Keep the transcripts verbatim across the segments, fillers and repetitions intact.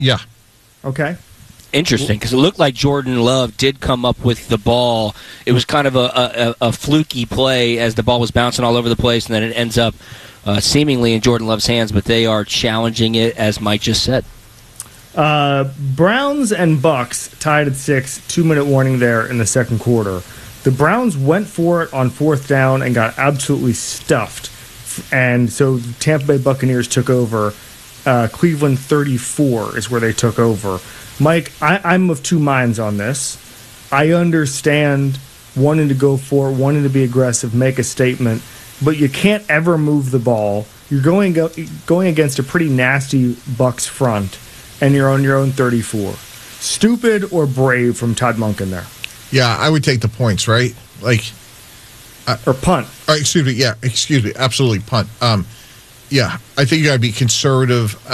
Yeah. Okay. Interesting, because it looked like Jordan Love did come up with the ball. It was kind of a, a, a fluky play as the ball was bouncing all over the place, and then it ends up uh, seemingly in Jordan Love's hands, but they are challenging it, as Mike just said. Uh, Browns and Bucks tied at six, two-minute warning there in the second quarter. The Browns went for it on fourth down and got absolutely stuffed, and so the Tampa Bay Buccaneers took over. Uh, Cleveland thirty-four is where they took over. Mike, I, I'm of two minds on this. I understand wanting to go for it, wanting to be aggressive, make a statement, but you can't ever move the ball. You're going go, going against a pretty nasty Bucks front, and you're on your own thirty-four. Stupid or brave from Todd Monken there? Yeah, I would take the points, right? Like, uh, or punt. Or excuse me. Yeah, excuse me. Absolutely punt. Um, yeah, I think you got to be conservative. Uh,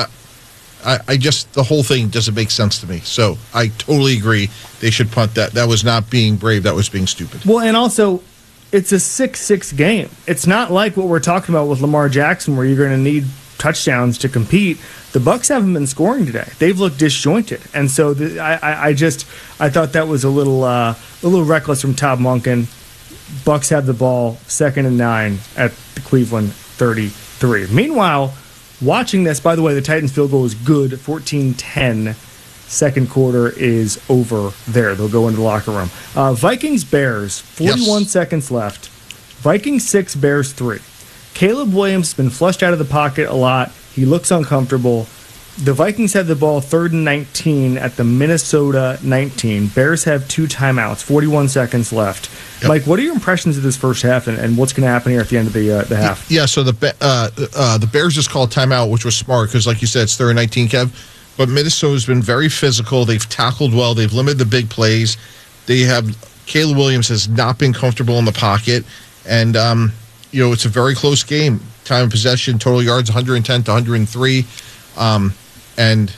I, I just, the whole thing doesn't make sense to me. So I totally agree. They should punt that. That was not being brave. That was being stupid. Well, and also, it's a six six game. It's not like what we're talking about with Lamar Jackson, where you're going to need touchdowns to compete. The Bucs haven't been scoring today. They've looked disjointed, and so the, I, I, I just I thought that was a little uh, a little reckless from Todd Monken. Bucs have the ball, second and nine at the Cleveland thirty-three. Meanwhile, watching this, by the way, the Titans field goal is good, fourteen ten. Second quarter is over there. They'll go into the locker room. Uh, Vikings-Bears, forty-one yes. seconds left. Vikings six, Bears three. Caleb Williams has been flushed out of the pocket a lot. He looks uncomfortable. The Vikings have the ball third and nineteen at the Minnesota nineteen. Bears have two timeouts, forty-one seconds left. Yep. Mike, what are your impressions of this first half, and, and what's going to happen here at the end of the uh, the half? Yeah, so the uh, uh, the Bears just called timeout, which was smart because, like you said, it's third and nineteen, Kev. But Minnesota's been very physical. They've tackled well. They've limited the big plays. They have Caleb Williams has not been comfortable in the pocket, and um, you know it's a very close game. Time of possession, total yards, one hundred ten to one hundred three, um, and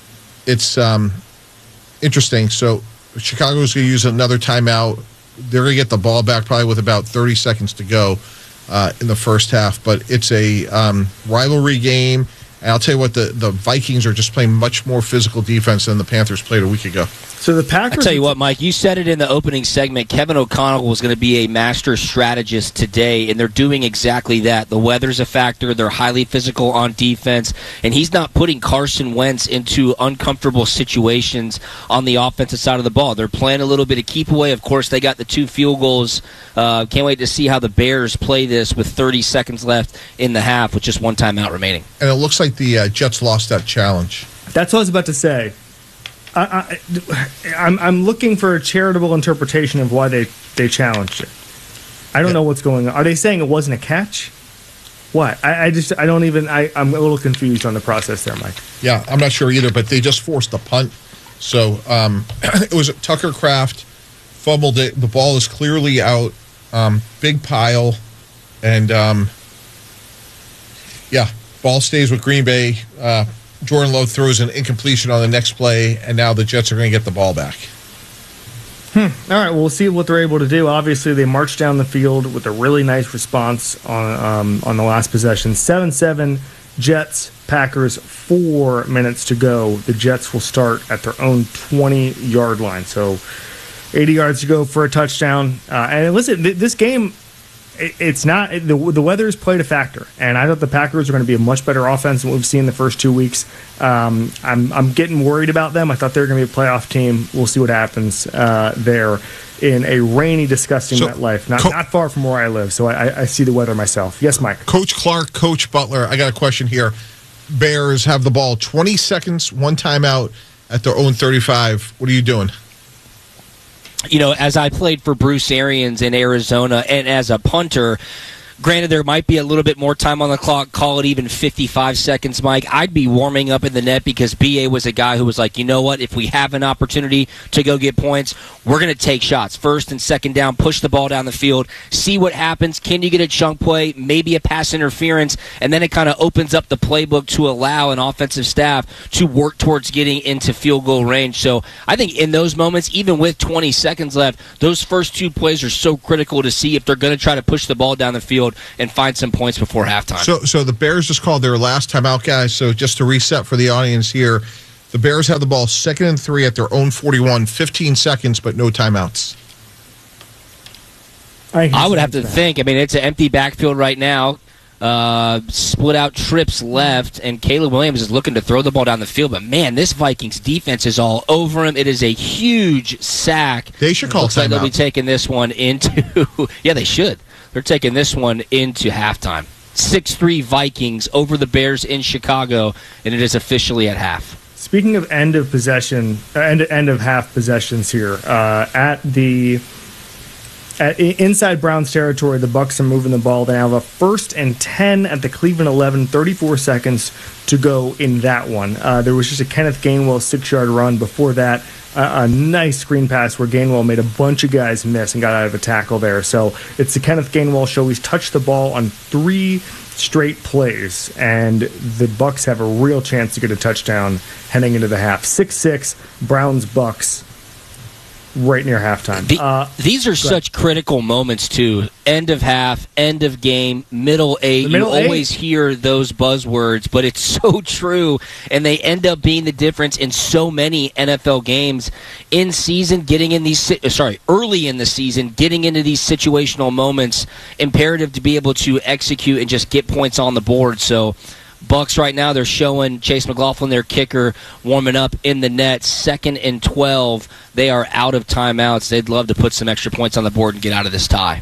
it's um, interesting. So Chicago's going to use another timeout. They're going to get the ball back probably with about thirty seconds to go uh, in the first half. But it's a um, rivalry game. And I'll tell you what, the, the Vikings are just playing much more physical defense than the Panthers played a week ago. So the Packers. I'll tell you what, Mike, you said it in the opening segment. Kevin O'Connell was going to be a master strategist today, and they're doing exactly that. The weather's a factor. They're highly physical on defense, and he's not putting Carson Wentz into uncomfortable situations on the offensive side of the ball. They're playing a little bit of keep away. Of course, they got the two field goals. Uh, can't wait to see how the Bears play this with thirty seconds left in the half with just one timeout remaining. And it looks like the uh, Jets lost that challenge. That's what I was about to say. I, I, I'm, I'm looking for a charitable interpretation of why they, they challenged it. I don't yeah. know what's going on. Are they saying it wasn't a catch? What? I, I just I don't even. I, I'm a little confused on the process there, Mike. Yeah, I'm not sure either. But they just forced a punt. So um, it was Tucker Kraft fumbled it. The ball is clearly out. Um, big pile, and um, yeah, ball stays with Green Bay. Uh, Jordan Love throws an incompletion on the next play, and now the Jets are going to get the ball back. Hmm. All right, well, we'll see what they're able to do. Obviously, they marched down the field with a really nice response on um, on the last possession. seven seven, Jets, Packers, four minutes to go. The Jets will start at their own twenty-yard line. So eighty yards to go for a touchdown. Uh, and listen, th- this game... It's not the the weather's played a factor, and I thought the Packers are going to be a much better offense than what we've seen the first two weeks. Um, I'm I'm getting worried about them. I thought they were going to be a playoff team. We'll see what happens uh, there in a rainy, disgusting so, MetLife, not Co- not far from where I live. So I, I see the weather myself. Yes, Mike. Coach Clark, Coach Butler. I got a question here. Bears have the ball, twenty seconds, one timeout at their own thirty-five. What are you doing? You know, as I played for Bruce Arians in Arizona and as a punter, granted there might be a little bit more time on the clock, call it even fifty-five seconds, Mike, I'd be warming up in the net because B A was a guy who was like, you know what, if we have an opportunity to go get points, we're going to take shots. First and second down, push the ball down the field, see what happens. Can you get a chunk play, maybe a pass interference, and then it kind of opens up the playbook to allow an offensive staff to work towards getting into field goal range. So I think in those moments, even with twenty seconds left, those first two plays are so critical to see if they're going to try to push the ball down the field and find some points before halftime. So so the Bears just called their last timeout, guys. So just to reset for the audience here, The Bears have the ball second and three at their own forty-one, fifteen seconds, but no timeouts. I, I would have to think. I mean, it's an empty backfield right now. Uh, split out trips left, and Caleb Williams is looking to throw the ball down the field. But, man, this Vikings defense is all over him. It is a huge sack. They should call Looks timeout. like they'll be taking this one into – yeah, they should. They're taking this one into halftime. six three Vikings over the Bears in Chicago, and it is officially at half. Speaking of end of possession, uh, end, end of half possessions here, uh, at the – At, inside Browns territory, the Bucs are moving the ball. They have a first and ten at the Cleveland eleven, thirty-four seconds to go in that one. Uh, there was just a Kenneth Gainwell six-yard run. Before that, uh, a nice screen pass where Gainwell made a bunch of guys miss and got out of a tackle there. So it's the Kenneth Gainwell show. He's touched the ball on three straight plays, and the Bucs have a real chance to get a touchdown heading into the half. six six, Browns-Bucs. Right near halftime. The, uh, these are such critical moments, too. End of half, end of game, middle eight. Middle you eight. always hear those buzzwords, but it's so true, and they end up being the difference in so many N F L games in season, getting in these, sorry, early in the season, getting into these situational moments, imperative to be able to execute and just get points on the board. So, Bucs right now, they're showing Chase McLaughlin, their kicker, warming up in the net. Second and twelve. They are out of timeouts. They'd love to put some extra points on the board and get out of this tie.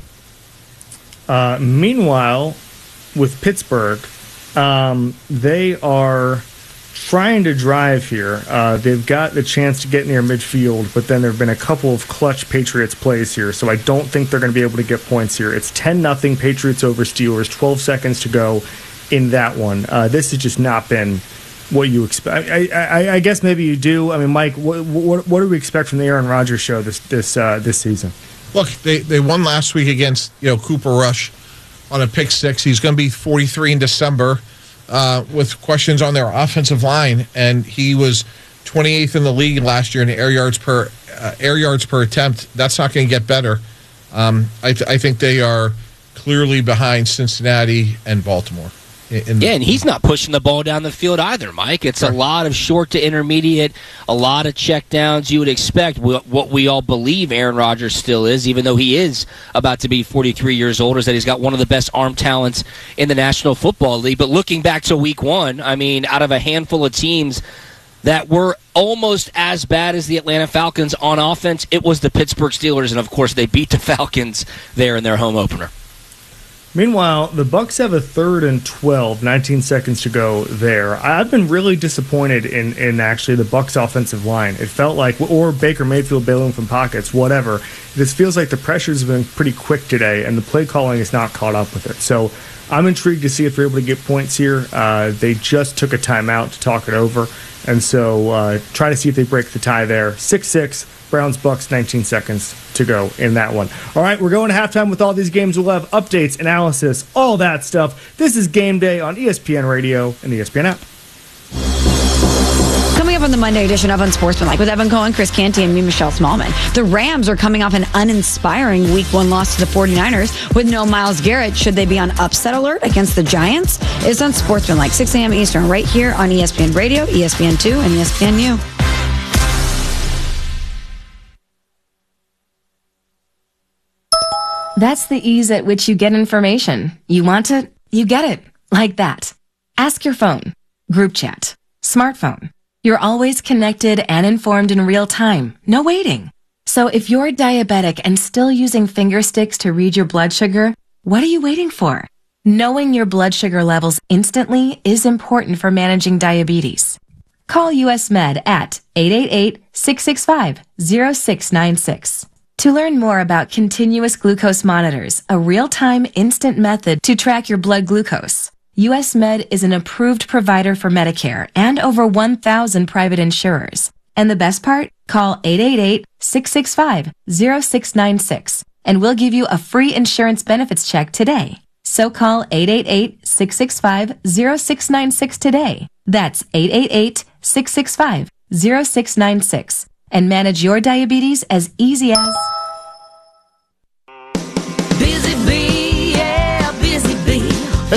Uh, meanwhile, with Pittsburgh, um, they are trying to drive here. Uh, they've got the chance to get near midfield, but then there have been a couple of clutch Patriots plays here, so I don't think they're going to be able to get points here. It's ten nothing Patriots over Steelers, twelve seconds to go in that one. Uh, this has just not been what you expect. I, I, I guess maybe you do. I mean, Mike, what, what, what do we expect from the Aaron Rodgers show this this uh, this season? Look, they, they won last week against you know Cooper Rush on a pick six. He's going to be forty-three in December uh, with questions on their offensive line, and he was twenty-eighth in the league last year in air yards per uh, air yards per attempt. That's not going to get better. Um, I, th- I think they are clearly behind Cincinnati and Baltimore. In the, yeah, and he's not pushing the ball down the field either, Mike. It's a lot of short to intermediate, a lot of check downs. You would expect what we all believe Aaron Rodgers still is, even though he is about to be forty-three years old, is that he's got one of the best arm talents in the National Football League. But looking back to week one, I mean, out of a handful of teams that were almost as bad as the Atlanta Falcons on offense, it was the Pittsburgh Steelers, and of course they beat the Falcons there in their home opener. Meanwhile, the Bucs have a third and twelve, nineteen seconds to go there. I've been really disappointed in, in actually the Bucs offensive line. It felt like, or Baker Mayfield bailing from pockets, whatever. This feels like the pressures have been pretty quick today, and the play calling is not caught up with it. So I'm intrigued to see if they're able to get points here. Uh, they just took a timeout to talk it over, and so uh, try to see if they break the tie there. six six. Browns, Bucs, nineteen seconds to go in that one. All right, we're going to halftime with all these games. We'll have updates, analysis, all that stuff. This is Game Day on E S P N Radio and the E S P N app. Coming up on the Monday edition of Unsportsmanlike with Evan Cohen, Chris Canty, and me, Michelle Smallman. The Rams are coming off an uninspiring week one loss to the forty-niners with no Myles Garrett. Should they be on upset alert against the Giants? It's Unsportsmanlike, six a.m. Eastern, right here on E S P N Radio, E S P N two, and E S P N U. That's the ease at which you get information. You want it, you get it. Like that. Ask your phone. Group chat. Smartphone. You're always connected and informed in real time. No waiting. So if you're diabetic and still using finger sticks to read your blood sugar, what are you waiting for? Knowing your blood sugar levels instantly is important for managing diabetes. Call U S Med at eight eight eight, six six five, zero six nine six. To learn more about continuous glucose monitors, a real-time instant method to track your blood glucose, U S Med is an approved provider for Medicare and over one thousand private insurers. And the best part? Call eight eight eight, six six five, zero six nine six and we'll give you a free insurance benefits check today. So call eight eight eight, six six five, zero six nine six today. That's eight eight eight, six six five, zero six nine six. And manage your diabetes as easy as... Busy bee, yeah, busy bee. Hey,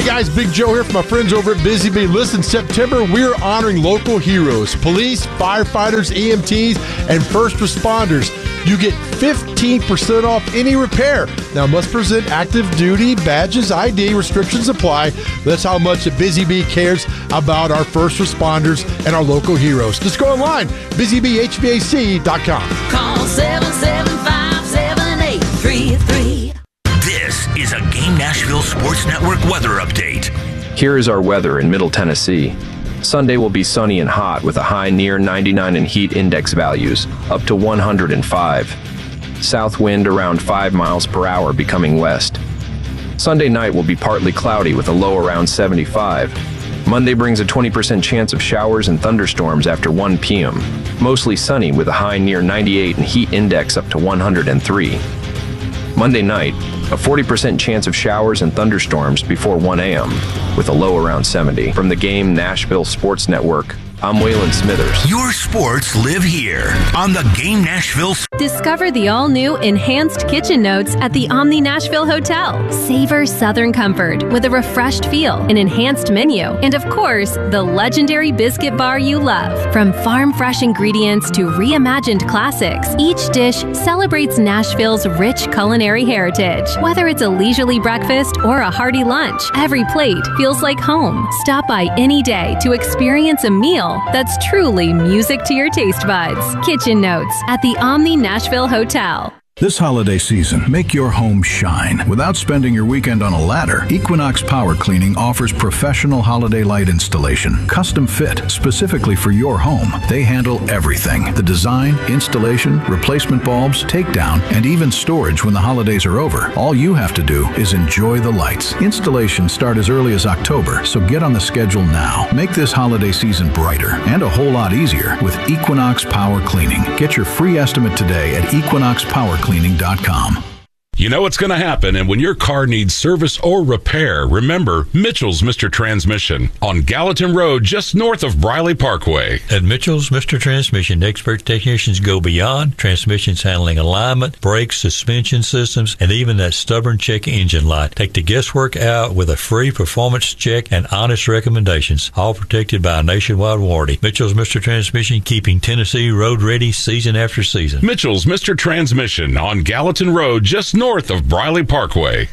guys, Big Joe here from my friends over at Busy Bee. Listen, September, we're honoring local heroes, police, firefighters, E M Ts, and first responders. You get fifteen percent off any repair. Now, must present active duty badges, I D, restrictions apply. That's how much Busy Bee cares about our first responders and our local heroes. Just go online, busy bee h v a c dot com. Call seven seven five, seven eight three three. This is a Game Nashville Sports Network weather update. Here is our weather in Middle Tennessee. Sunday will be sunny and hot with a high near ninety-nine in heat index values, up to one hundred five. South wind around five miles per hour becoming west. Sunday night will be partly cloudy with a low around seventy-five. Monday brings a twenty percent chance of showers and thunderstorms after one p m Mostly sunny with a high near ninety-eight and heat index up to one hundred three. Monday night, a forty percent chance of showers and thunderstorms before one a m with a low around seventy. From the Game Nashville Sports Network, I'm Waylon Smithers. Your sports live here on the Game Nashville. Discover the all-new Enhanced Kitchen Notes at the Omni Nashville Hotel. Savor Southern comfort with a refreshed feel, an enhanced menu, and of course, the legendary biscuit bar you love. From farm-fresh ingredients to reimagined classics, each dish celebrates Nashville's rich culinary heritage. Whether it's a leisurely breakfast or a hearty lunch, every plate feels like home. Stop by any day to experience a meal that's truly music to your taste buds. Kitchen Notes at the Omni Nashville Hotel. This holiday season, make your home shine without spending your weekend on a ladder. Equinox Power Cleaning offers professional holiday light installation, custom fit specifically for your home. They handle everything: the design, installation, replacement bulbs, takedown, and even storage when the holidays are over. All you have to do is enjoy the lights. Installations start as early as October, so get on the schedule now. Make this holiday season brighter and a whole lot easier with Equinox Power Cleaning. Get your free estimate today at equinox power cleaning dot com. You know what's going to happen, and when your car needs service or repair, remember Mitchell's Mister Transmission on Gallatin Road, just north of Briley Parkway. At Mitchell's Mister Transmission, expert technicians go beyond transmissions handling alignment, brakes, suspension systems, and even that stubborn check engine light. Take the guesswork out with a free performance check and honest recommendations, all protected by a nationwide warranty. Mitchell's Mister Transmission, keeping Tennessee road ready season after season. Mitchell's Mister Transmission on Gallatin Road, just north north of Briley Parkway.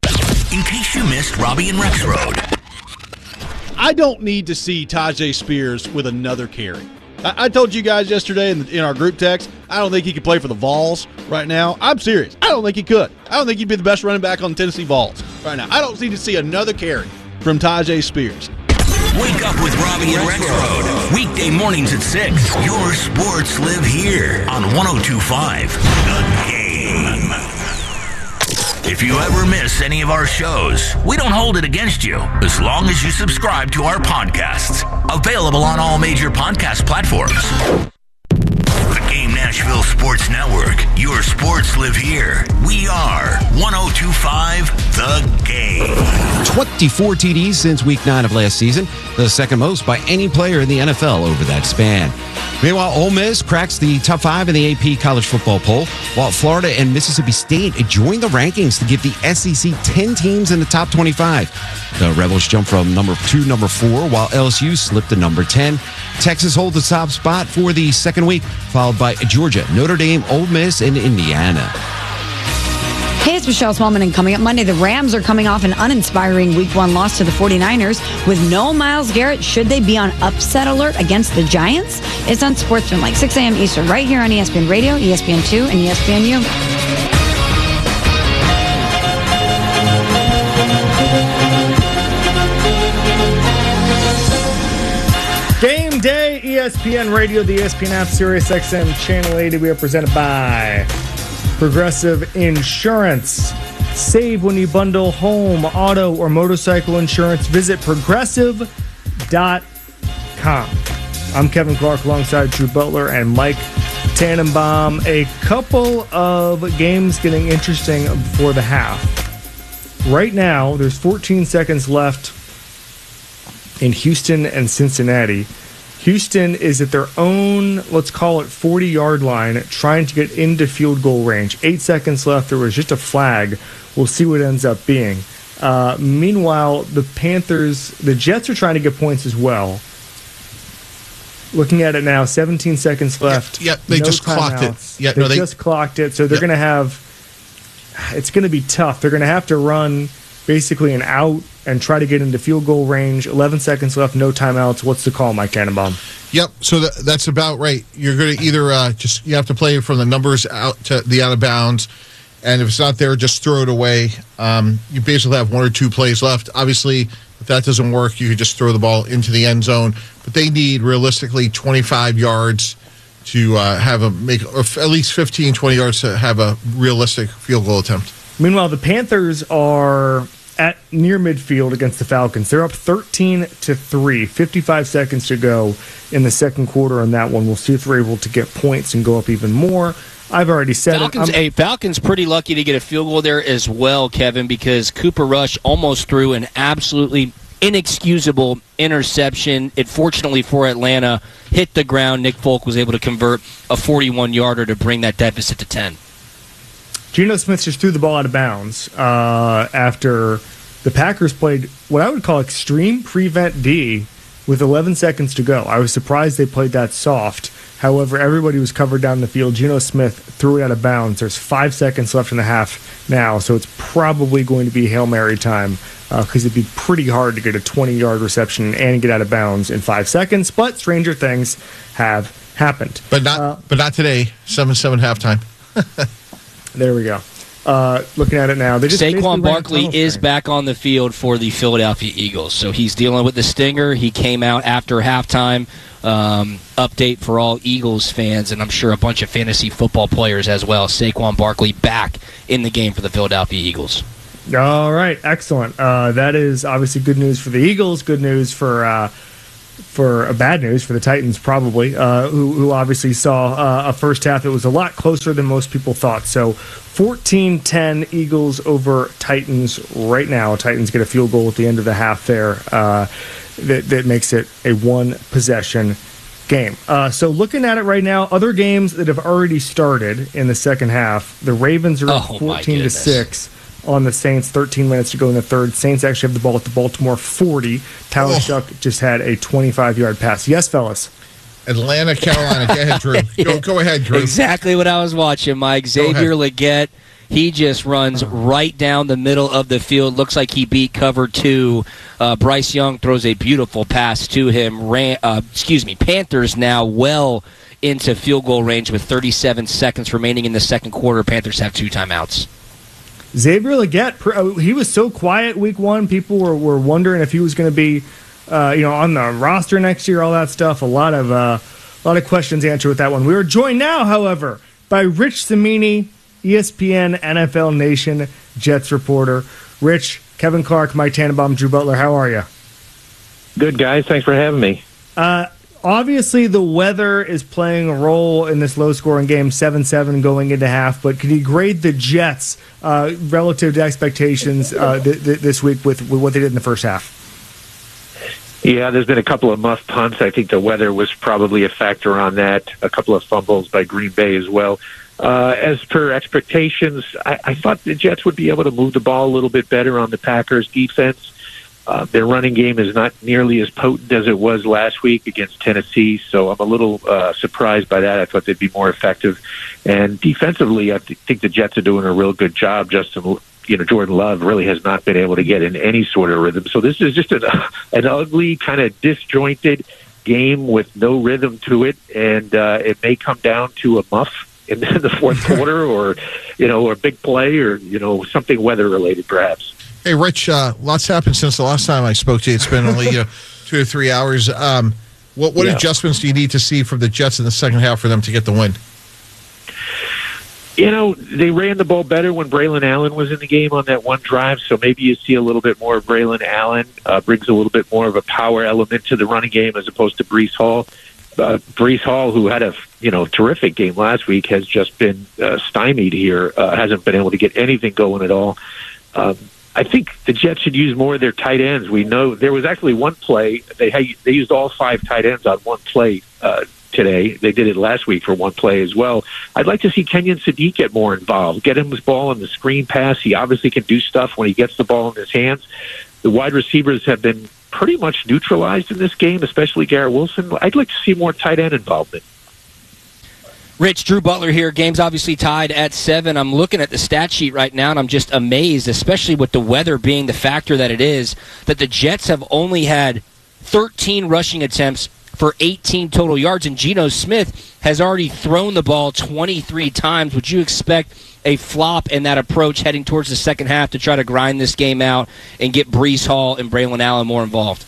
In case you missed Robbie and Rex Road. I don't need to see Tyjae Spears with another carry. I, I told you guys yesterday in, the, in our group text, I don't think he could play for the Vols right now. I'm serious. I don't think he could. I don't think he'd be the best running back on the Tennessee Vols right now. I don't need to see another carry from Tyjae Spears. Wake up with Robbie and Rex Road. Weekday mornings at six. Your sports live here on one oh two point five The Game. If you ever miss any of our shows, we don't hold it against you as long as you subscribe to our podcasts. Available on all major podcast platforms. The Game Nashville Sports Network. Your sports live here. We are one oh two point five The Game. twenty-four T Ds since week nine of last season, the second most by any player in the N F L over that span. Meanwhile, Ole Miss cracks the top five in the A P college football poll, while Florida and Mississippi State join the rankings to give the S E C ten teams in the top twenty-five. The Rebels jump from number two to number four, while L S U slipped to number ten. Texas holds the top spot for the second week, followed by Georgia, Notre Dame, Ole Miss, and Indiana. Hey, it's Michelle Smallman, and coming up Monday, the Rams are coming off an uninspiring week one loss to the forty-niners with no Myles Garrett. Should they be on upset alert against the Giants? It's on Sportsman, like six a m Eastern, right here on E S P N Radio, E S P N two, and E S P N U. Game day, E S P N Radio, the E S P N app, Sirius X M Channel eighty. We are presented by Progressive Insurance. Save when you bundle home, auto, or motorcycle insurance. Visit progressive dot com. I'm Kevin Clark alongside Drew Butler and Mike Tannenbaum. A couple of games getting interesting before the half. Right now, there's fourteen seconds left in Houston and Cincinnati. Houston is at their own, let's call it forty-yard line, trying to get into field goal range. Eight seconds left. There was just a flag. We'll see what it ends up being. Uh, meanwhile, the Panthers, the Jets are trying to get points as well. Looking at it now, seventeen seconds left. Yep, yeah, they no just clocked it. Yeah, they, no, they just clocked it, so they're yep. going to have. It's going to be tough. They're going to have to run basically an out and try to get into field goal range. eleven seconds left, no timeouts. What's the call, Mike Tannenbaum? Yep, so that, that's about right. You're going to either uh, just you have to play from the numbers out to the out of bounds, and if it's not there, just throw it away. Um, you basically have one or two plays left. Obviously, if that doesn't work, you could just throw the ball into the end zone. But they need realistically twenty-five yards to uh, have a make, or at least fifteen, twenty yards to have a realistic field goal attempt. Meanwhile, the Panthers are at near midfield against the Falcons. They're up thirteen to three, fifty-five seconds to go in the second quarter on that one. We'll see if they're able to get points and go up even more. I've already said Falcons, it. hey, Falcons pretty lucky to get a field goal there as well, Kevin, because Cooper Rush almost threw an absolutely inexcusable interception. It, fortunately for Atlanta, hit the ground. Nick Folk was able to convert a forty-one-yarder to bring that deficit to ten. Geno Smith just threw the ball out of bounds uh, after the Packers played what I would call extreme prevent D with eleven seconds to go. I was surprised they played that soft. However, everybody was covered down the field. Geno Smith threw it out of bounds. There's five seconds left in the half now, so it's probably going to be Hail Mary time because uh, it'd be pretty hard to get a twenty-yard reception and get out of bounds in five seconds. But stranger things have happened. But not, uh, but not today. seven seven halftime. There we go. Uh, looking at it now, they just Saquon Barkley is back on the field for the Philadelphia Eagles, so he's dealing with the stinger. He came out after halftime. Um, update for all Eagles fans, and I'm sure a bunch of fantasy football players as well. Saquon Barkley back in the game for the Philadelphia Eagles. All right, excellent. Uh, that is obviously good news for the Eagles. Good news for uh, for uh, bad news for the Titans, probably, uh, who who obviously saw uh, a first half that was a lot closer than most people thought. So fourteen ten Eagles over Titans right now. Titans get a field goal at the end of the half there. Uh, that, that makes it a one-possession game. Uh, so looking at it right now, other games that have already started in the second half, the Ravens are up oh, fourteen to six on the Saints, thirteen minutes to go in the third. Saints actually have the ball at the Baltimore forty. Tyler oh. Shuck just had a twenty-five-yard pass. Yes, fellas? Atlanta, Carolina. Go ahead, Drew. Go, go ahead, Drew. Exactly what I was watching, Mike. Xavier Legette, he just runs right down the middle of the field. Looks like he beat cover two. Uh, Bryce Young throws a beautiful pass to him. Ran, uh, excuse me, Panthers now well into field goal range with thirty-seven seconds remaining in the second quarter. Panthers have two timeouts. Xavier Legette, he was so quiet week one. People were, were wondering if he was going to be uh, you know, on the roster next year, all that stuff. A lot of uh, a lot of questions answered with that one. We are joined now, however, by Rich Cimini, E S P N N F L Nation Jets reporter. Rich, Kevin Clark, Mike Tannenbaum, Drew Butler, how are you? Good, guys. Thanks for having me. Uh, obviously, the weather is playing a role in this low-scoring game, seven seven going into half, but could you grade the Jets uh, relative to expectations uh, th- th- this week with, with what they did in the first half? Yeah, there's been a couple of muff punts. I think the weather was probably a factor on that. A couple of fumbles by Green Bay as well. Uh, as per expectations, I, I thought the Jets would be able to move the ball a little bit better on the Packers' defense. Uh, their running game is not nearly as potent as it was last week against Tennessee, so I'm a little uh, surprised by that. I thought they'd be more effective. And defensively, I th- think the Jets are doing a real good job. Justin, you know, Jordan Love really has not been able to get in any sort of rhythm. So this is just an, an ugly, kind of disjointed game with no rhythm to it, and uh, it may come down to a muff in the fourth quarter, or you know, or a big play, or you know, something weather related, perhaps. Hey, Rich, uh, lots happened since the last time I spoke to you. It's been only uh, two or three hours. Um, what what yeah. adjustments do you need to see from the Jets in the second half for them to get the win? You know, they ran the ball better when Braylon Allen was in the game on that one drive, so maybe you see a little bit more of Braylon Allen, uh, brings a little bit more of a power element to the running game as opposed to Breece Hall. Uh, Breece Hall, who had a you know terrific game last week, has just been uh, stymied here, uh, hasn't been able to get anything going at all. Um, I think the Jets should use more of their tight ends. We know there was actually one play, they had, they used all five tight ends on one play uh, today. They did it last week for one play as well. I'd like to see Kenyon Sadiq get more involved, get him the ball on the screen pass. He obviously can do stuff when he gets the ball in his hands. The wide receivers have been pretty much neutralized in this game, especially Garrett Wilson. I'd like to see more tight end involvement. Rich, Drew Butler here. Game's obviously tied at seven. I'm looking at the stat sheet right now, and I'm just amazed, especially with the weather being the factor that it is, that the Jets have only had thirteen rushing attempts for eighteen total yards, and Geno Smith has already thrown the ball twenty-three times. Would you expect a flop in that approach heading towards the second half to try to grind this game out and get Breece Hall and Braylon Allen more involved?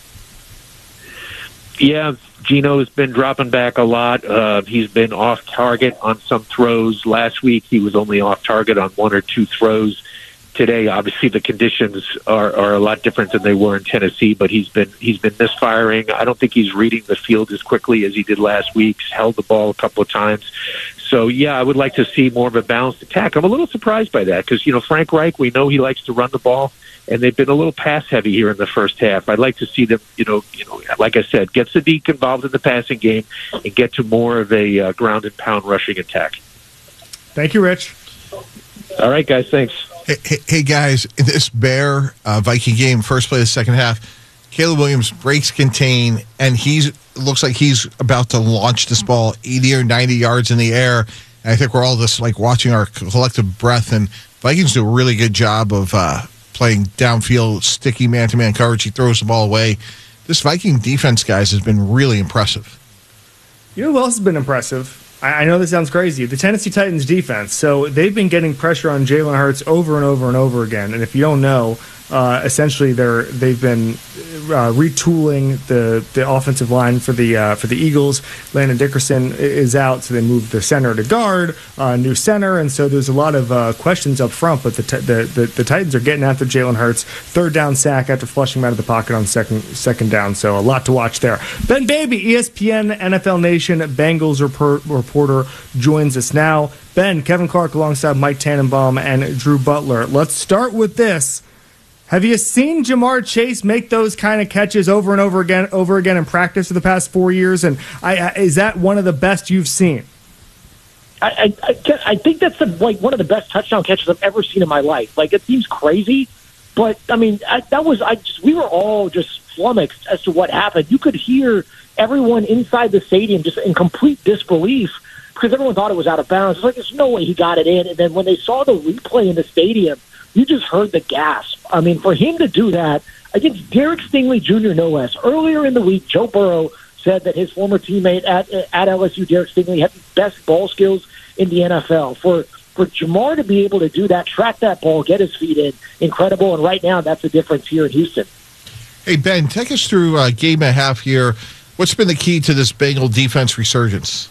Yeah, Geno's been dropping back a lot. Uh, he's been off target on some throws. Last week, he was only off target on one or two throws. Today, obviously, the conditions are, are a lot different than they were in Tennessee, but he's been he's been misfiring. I don't think he's reading the field as quickly as he did last week. He's held the ball a couple of times. So, yeah, I would like to see more of a balanced attack. I'm a little surprised by that because, you know, Frank Reich, we know he likes to run the ball, and they've been a little pass-heavy here in the first half. I'd like to see them, you know, you know, like I said, get Sadiq involved in the passing game and get to more of a uh, ground-and-pound rushing attack. Thank you, Rich. All right, guys, thanks. Hey, hey, hey guys, in this Bear uh, Viking game, first play of the second half, Caleb Williams breaks contain, and he's looks like he's about to launch this ball eighty or ninety yards in the air. And I think we're all just like watching our collective breath, and Vikings do a really good job of uh, playing downfield, sticky man-to-man coverage. He throws the ball away. This Viking defense, guys, has been really impressive. You know who else has been impressive? I know this sounds crazy. The Tennessee Titans defense. So they've been getting pressure on Jalen Hurts over and over and over again. And if you don't know, uh, essentially they're they've been uh, retooling the, the offensive line for the uh, for the Eagles. Landon Dickerson is out, so they moved the center to guard, uh, new center, and so there's a lot of uh, questions up front. But the, t- the the the Titans are getting after Jalen Hurts. Third down sack after flushing him out of the pocket on second second down. So a lot to watch there. Ben Baby, E S P N N F L Nation Bengals report, reporter, joins us now. Ben, Kevin Clark alongside Mike Tannenbaum and Drew Butler. Let's start with this. Have you seen Jamar Chase make those kind of catches over and over again, over again in practice for the past four years? And I, I, is that one of the best you've seen? I, I, I think that's the, like one of the best touchdown catches I've ever seen in my life. Like, it seems crazy, but I mean, I, that was I. Just, we were all just flummoxed as to what happened. You could hear everyone inside the stadium just in complete disbelief because everyone thought it was out of bounds. It's like there's no way he got it in. And then when they saw the replay in the stadium, you just heard the gasp. I mean, for him to do that against Derek Stingley Junior, no less. Earlier in the week, Joe Burrow said that his former teammate at at L S U, Derek Stingley, had the best ball skills in the N F L. For for Jamar to be able to do that, track that ball, get his feet in, incredible. And right now, that's the difference here in Houston. Hey, Ben, take us through uh, game and a half here. What's been the key to this Bengal defense resurgence?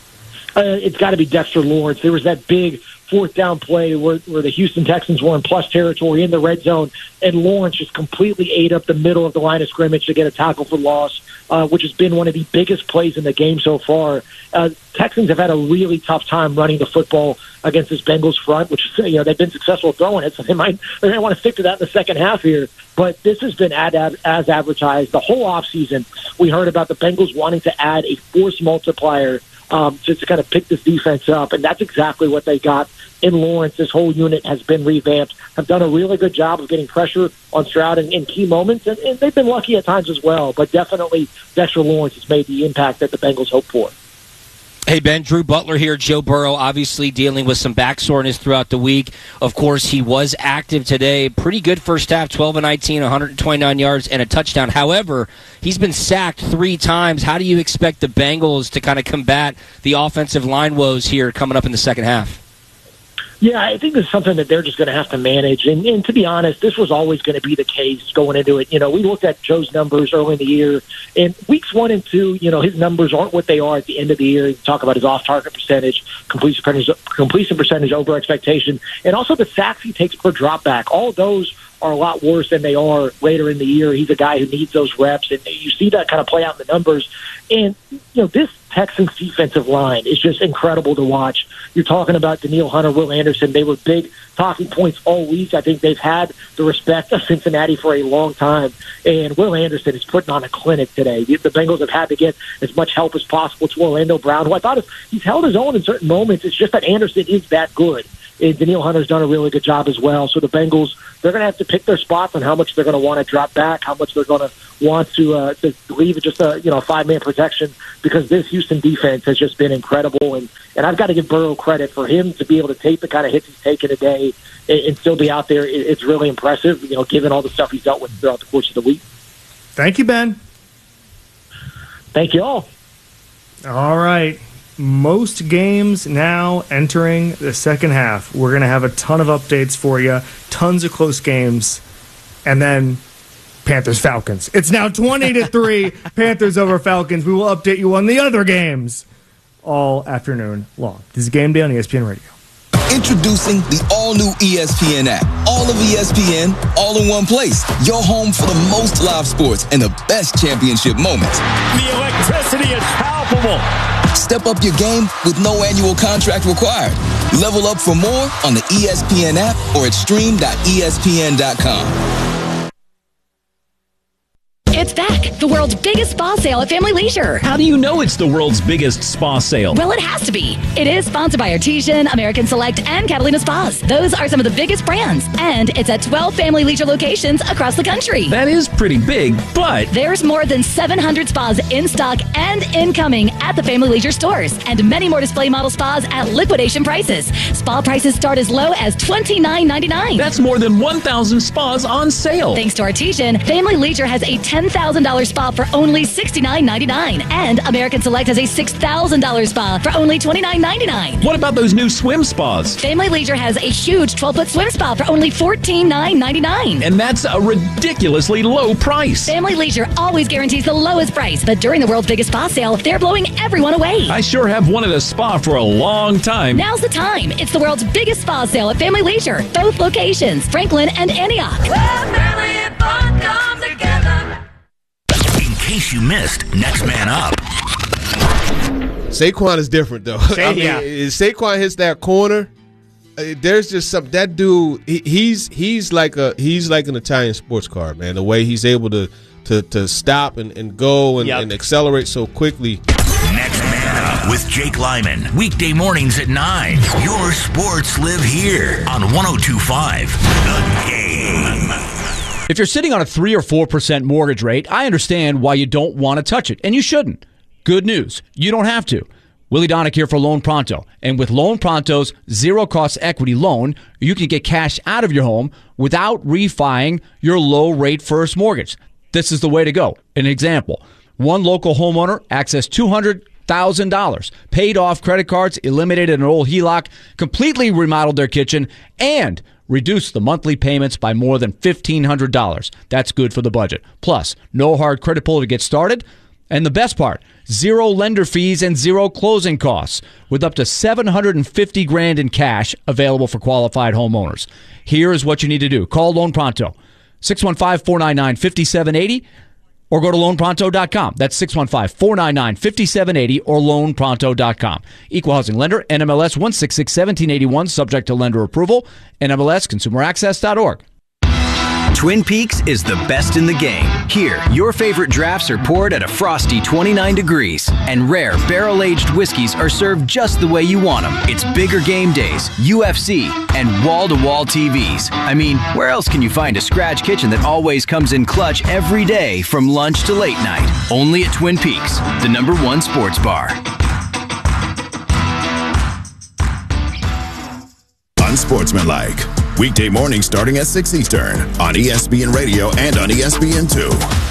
Uh, it's got to be Dexter Lawrence. There was that big fourth down play where, where the Houston Texans were in plus territory in the red zone, and Lawrence just completely ate up the middle of the line of scrimmage to get a tackle for loss, uh, which has been one of the biggest plays in the game so far. Uh, Texans have had a really tough time running the football against this Bengals front, which, you know, they've been successful throwing it, so they might they might want to stick to that in the second half here. But this has been ad, ad, as advertised. The whole offseason, we heard about the Bengals wanting to add a force multiplier Um, just to kind of pick this defense up, and that's exactly what they got in Lawrence. This whole unit has been revamped, have done a really good job of getting pressure on Stroud in, in key moments, and, and they've been lucky at times as well, but definitely Dexter Lawrence has made the impact that the Bengals hoped for. Hey, Ben, Drew Butler here. Joe Burrow obviously dealing with some back soreness throughout the week. Of course, he was active today. Pretty good first half, twelve and nineteen, one hundred twenty-nine yards and a touchdown. However, he's been sacked three times. How do you expect the Bengals to kind of combat the offensive line woes here coming up in the second half? Yeah, I think this is something that they're just going to have to manage. And, and to be honest, this was always going to be the case going into it. You know, we looked at Joe's numbers early in the year, and weeks one and two, you know, his numbers aren't what they are at the end of the year. You talk about his off-target percentage, completion percentage, completion percentage over expectation, and also the sacks he takes per drop back. All of those are a lot worse than they are later in the year. He's a guy who needs those reps, and you see that kind of play out in the numbers. And, you know, this Texans defensive line is just incredible to watch. You're talking about Danielle Hunter, Will Anderson. They were big talking points all week. I think they've had the respect of Cincinnati for a long time. And Will Anderson is putting on a clinic today. The Bengals have had to get as much help as possible to Orlando Brown, who I thought he's held his own in certain moments. It's just that Anderson is that good. And Danielle Hunter's done a really good job as well. So the Bengals, they're going to have to pick their spots on how much they're going to want to drop back, how much they're going to want to uh, to leave it just a you know five man protection, because this Houston defense has just been incredible. And and I've got to give Burrow credit for him to be able to take the kind of hits he's taken a day and, and still be out there. It, it's really impressive, you know, given all the stuff he's dealt with throughout the course of the week. Thank you, Ben. Thank you all. All right. Most games now entering the second half. We're going to have a ton of updates for you, tons of close games, and then Panthers-Falcons. It's now twenty to three, Panthers over Falcons. We will update you on the other games all afternoon long. This is Game Day on E S P N Radio. Introducing the all-new E S P N app. All of E S P N, all in one place. Your home for the most live sports and the best championship moments. The electricity is palpable. Step up your game with no annual contract required. Level up for more on the E S P N app or at stream dot E S P N dot com. It's back. The world's biggest spa sale at Family Leisure. How do you know it's the world's biggest spa sale? Well, it has to be. It is sponsored by Artesian, American Select, and Catalina Spas. Those are some of the biggest brands. And it's at twelve Family Leisure locations across the country. That is pretty big, but there's more than seven hundred spas in stock and incoming at the Family Leisure stores. And many more display model spas at liquidation prices. Spa prices start as low as twenty-nine ninety-nine. That's more than one thousand spas on sale. Thanks to Artesian, Family Leisure has a ten thousand dollars spa for only sixty-nine ninety-nine. And American Select has a six thousand dollars spa for only twenty-nine ninety-nine. What about those new swim spas? Family Leisure has a huge twelve-foot swim spa for only fourteen ninety-nine. And that's a ridiculously low price. Family Leisure always guarantees the lowest price, but during the world's biggest spa sale, they're blowing everyone away. I sure have wanted a spa for a long time. Now's the time. It's the world's biggest spa sale at Family Leisure. Both locations, Franklin and Antioch. Well, family and fun come together. In case you missed, Next Man Up. Saquon is different, though. Say, I mean, yeah. Saquon hits that corner. Uh, there's just some that dude. He, he's he's like a he's like an Italian sports car, man. The way he's able to to to stop and, and go and, Yep. and accelerate so quickly. Next Man Up with Jake Lyman. Weekday mornings at nine. Your sports live here on one oh two point five The Game. If you're sitting on a three or four percent mortgage rate, I understand why you don't want to touch it, and you shouldn't. Good news, you don't have to. Willie Donick here for Loan Pronto. And with Loan Pronto's zero-cost equity loan, you can get cash out of your home without refining your low-rate first mortgage. This is the way to go. An example, one local homeowner accessed two hundred thousand dollars, paid off credit cards, eliminated an old H E L O C, completely remodeled their kitchen, and reduced the monthly payments by more than fifteen hundred dollars. That's good for the budget. Plus, no hard credit pull to get started. And the best part, zero lender fees and zero closing costs, with up to seven hundred fifty grand in cash available for qualified homeowners. Here is what you need to do. Call Loan Pronto, six one five, four nine nine, five seven eight zero, or go to loan pronto dot com. That's six one five, four nine nine, five seven eight zero or loan pronto dot com. Equal housing lender, N M L S one six six, one seven eight one, subject to lender approval, N M L S consumer access dot org. Twin Peaks is the best in the game. Here, your favorite drafts are poured at a frosty twenty-nine degrees, and rare barrel-aged whiskeys are served just the way you want them. It's bigger game days, U F C, and wall-to-wall T Vs. I mean, where else can you find a scratch kitchen that always comes in clutch every day from lunch to late night? Only at Twin Peaks, the number one sports bar. Unsportsmanlike. Weekday mornings starting at six Eastern on E S P N Radio and on E S P N two.